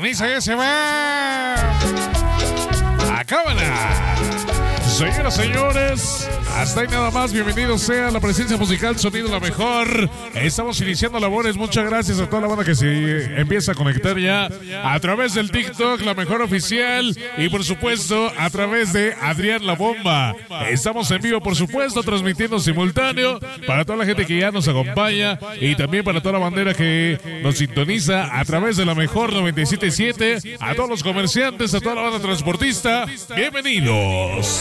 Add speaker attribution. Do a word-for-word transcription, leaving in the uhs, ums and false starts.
Speaker 1: Armoniza ese va. Acábala. Señoras, señores, hasta ahí nada más. Bienvenidos sea la presencia musical Sonido La Mejor. Estamos iniciando labores. Muchas gracias a toda la banda que se empieza a conectar ya a través del TikTok La Mejor Oficial y por supuesto a través de Adrián La Bomba. Estamos en vivo, por supuesto, transmitiendo simultáneo para toda la gente que ya nos acompaña y también para toda la bandera que nos sintoniza a través de La Mejor noventa y siete punto siete. A todos los comerciantes, a toda la banda transportista, bienvenidos.